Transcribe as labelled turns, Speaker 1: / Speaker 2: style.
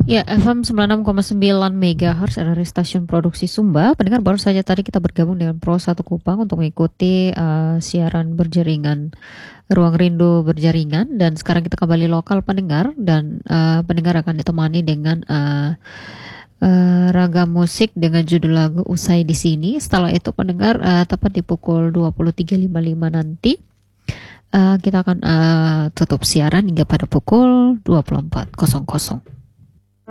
Speaker 1: Ya, FM 96,9 MHz dari stasiun produksi Sumba. Pendengar baru saja tadi kita bergabung dengan Pro 1 Kupang untuk mengikuti siaran berjaringan Ruang Rindu berjaringan, dan sekarang kita kembali lokal pendengar, dan pendengar akan ditemani dengan ragam musik dengan judul lagu Usai di Sini. Setelah itu pendengar, tepat di pukul 23.55 nanti kita akan tutup siaran hingga pada pukul 24.00.